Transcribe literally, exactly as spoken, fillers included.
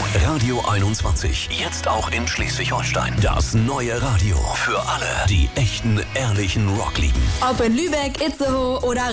Radio einundzwanzig. Jetzt auch in Schleswig-Holstein. Das neue Radio. Für alle, die echten, ehrlichen Rock lieben. Ob in Lübeck, Itzehoe oder